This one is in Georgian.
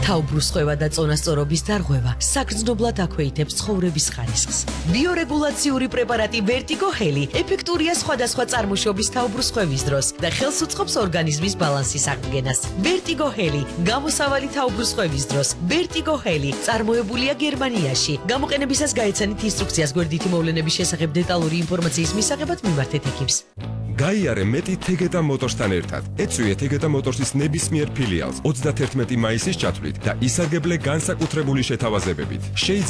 თავბრუსხვევა და წონასწორობის დარღვევა საგრძნობლად აქვეითებს ცხოვრების ხარისხს. ბიორეგულაციური პრეპარატი Vertigo Heli ეფექტურია სხვადასხვა წარმოშობის თავბრუსხვევის დროს და ხელს უწყობს ორგანიზმის ბალანსის აღდგენას. Vertigo Heli გამოსავალი თავბრუსხვევის დროს. Vertigo Heli წარმოებულია გერმანიაში. გამოყენებისას გაეცანით ინსტრუქციას გვერდითი მოვლენების შესახებ დეტალური ინფორმაციის მისაღებად მიმართეთ ექიმს. გაიარე მეტი Tegeta Motors-თან ერთად. ეწვიე Tegeta Motors-ის ნებისმიერ ფილიალს 31 მაისის ჩათვლით და ისარგებლე განსაკუთრებული შეთავაზებებით.